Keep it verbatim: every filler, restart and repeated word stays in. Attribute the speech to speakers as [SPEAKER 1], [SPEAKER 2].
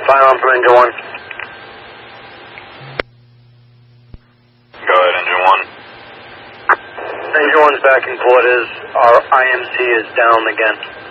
[SPEAKER 1] Fire on for engine one.
[SPEAKER 2] Go ahead, engine one.
[SPEAKER 1] Engine one's back in quarters. Our I M C is down again.